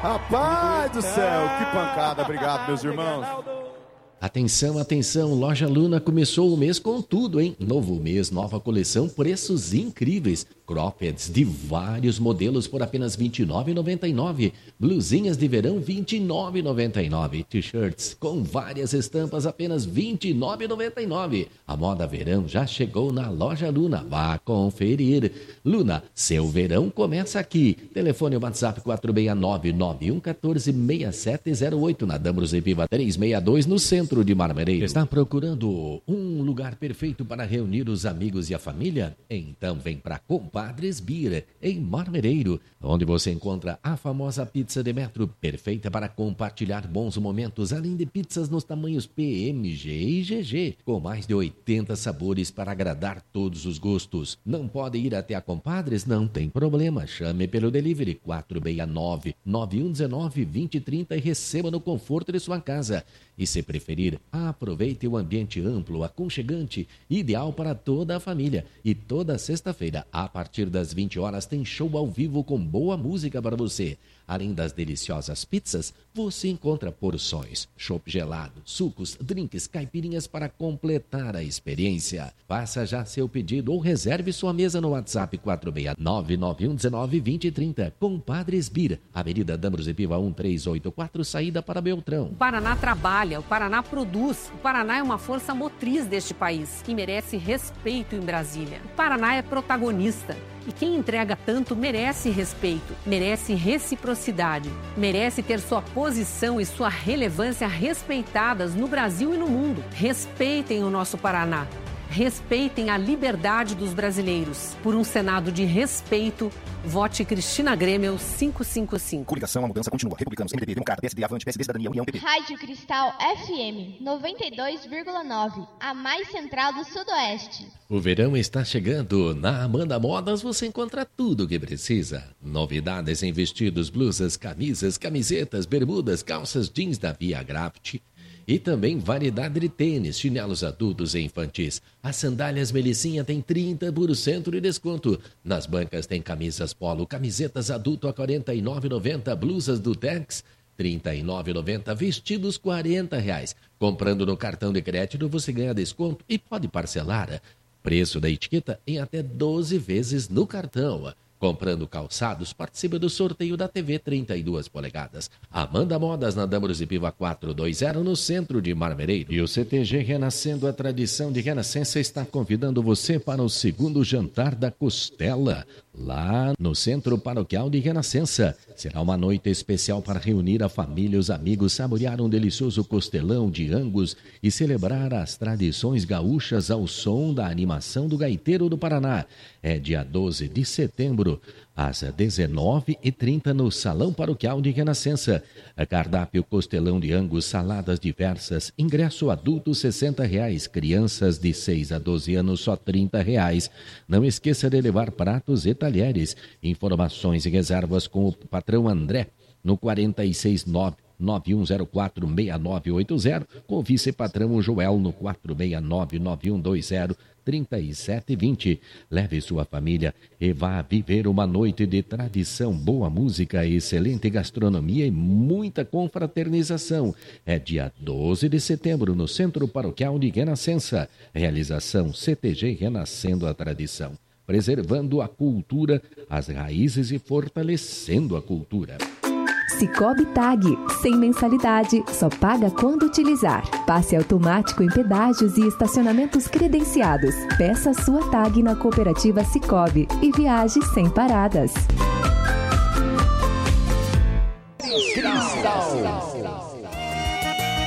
Rapaz do céu, que pancada. Obrigado, meus irmãos. Atenção, atenção, Loja Luna começou o mês com tudo, hein? Novo mês, nova coleção, preços incríveis. Croppeds de vários modelos por apenas R$ 29,99. Blusinhas de verão, R$ 29,99. T-shirts com várias estampas, apenas R$ 29,99. A moda verão já chegou na Loja Luna. Vá conferir. Luna, seu verão começa aqui. Telefone WhatsApp 469-9114-6708 na Dambros e Piva 362 no centro de Marmereiro. Está procurando um lugar perfeito para reunir os amigos e a família? Então vem para Compadres Beer, em Marmereiro, onde você encontra a famosa pizza de metro, perfeita para compartilhar bons momentos, além de pizzas nos tamanhos PMG e GG, com mais de 80 sabores para agradar todos os gostos. Não pode ir até a Compadres? Não tem problema, chame pelo delivery 469-9119-2030 e receba no conforto de sua casa. E se preferir, aproveite o ambiente amplo, aconchegante, ideal para toda a família. E toda sexta-feira, a partir das 20 horas, tem show ao vivo com boa música para você. Além das deliciosas pizzas, você encontra porções, chopp gelado, sucos, drinks, caipirinhas para completar a experiência. Faça já seu pedido ou reserve sua mesa no WhatsApp 469-9119-2030. Compadres Beer, Avenida Dambros e Piva 1384, saída para Beltrão. O Paraná trabalha, o Paraná produz, o Paraná é uma força motriz deste país que merece respeito em Brasília. O Paraná é protagonista. E quem entrega tanto merece respeito, merece reciprocidade, merece ter sua posição e sua relevância respeitadas no Brasil e no mundo. Respeitem o nosso Paraná. Respeitem a liberdade dos brasileiros. Por um Senado de respeito, vote Cristina Grêmio 555. Coligação, a mudança continua. Republicanos, MDB, Democrata, PSD, Avante, PSD, Cidadania, União, PP. Rádio Cristal FM 92,9. A mais central do Sudoeste. O verão está chegando. Na Amanda Modas você encontra tudo o que precisa. Novidades em vestidos, blusas, camisas, camisetas, bermudas, calças jeans da Via Graft. E também variedade de tênis, chinelos adultos e infantis. As sandálias Melicinha tem 30% de desconto. Nas bancas tem camisas polo, camisetas adulto a R$ 49,90, blusas do Tex R$ 39,90, vestidos R$ 40. Comprando no cartão de crédito você ganha desconto e pode parcelar. Preço da etiqueta em até 12 vezes no cartão. Comprando calçados, participa do sorteio da TV 32 polegadas. Amanda Modas na Dambros e Piva 420 no centro de Marmereiro. E o CTG Renascendo a Tradição de Renascença está convidando você para o segundo jantar da costela, lá no Centro Paroquial de Renascença. Será uma noite especial para reunir a família e os amigos, saborear um delicioso costelão de Angus e celebrar as tradições gaúchas ao som da animação do Gaiteiro do Paraná. É dia 12 de setembro, às 19h30 no Salão Paroquial de Renascença. Cardápio costelão de Angus, saladas diversas, ingresso adulto R$ 60, crianças de 6 a 12 anos só R$ 30. Não esqueça de levar pratos e talheres. Informações e reservas com o patrão André no 469-9104-6980, com o vice-patrão Joel no 469-9120-3720. Leve sua família e vá viver uma noite de tradição, boa música, excelente gastronomia e muita confraternização. É dia 12 de setembro no Centro Paroquial de Renascença. Realização CTG Renascendo a Tradição. Preservando a cultura, as raízes e fortalecendo a cultura. Cicobi Tag, sem mensalidade, só paga quando utilizar. Passe automático em pedágios e estacionamentos credenciados. Peça sua tag na cooperativa Cicobi e viaje sem paradas.